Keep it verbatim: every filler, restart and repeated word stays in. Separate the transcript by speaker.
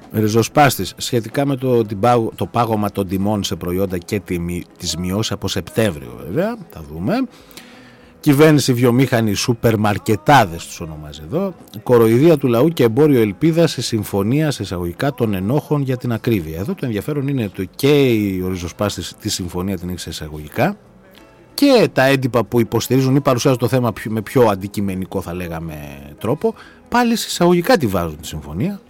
Speaker 1: Ριζοσπάστης, σχετικά με το, το πάγωμα των τιμών σε προϊόντα και τιμή, τις μειώσει από Σεπτέμβριο βέβαια, θα δούμε. Κυβέρνηση, βιομήχανοι, σούπερ μαρκετάδες τους ονομάζει εδώ. Κοροϊδία του λαού και εμπόριο ελπίδας σε συμφωνία σε εισαγωγικά των ενόχων για την ακρίβεια. Εδώ το ενδιαφέρον είναι ότι και ο Ριζοσπάστης τη συμφωνία την έχει σε εισαγωγικά και τα έντυπα που υποστηρίζουν ή παρουσιάζουν το θέμα με πιο αντικειμενικό, θα λέγαμε, τρόπο, πάλι σε εισαγωγικά τη βάζουν τη συμφωνία.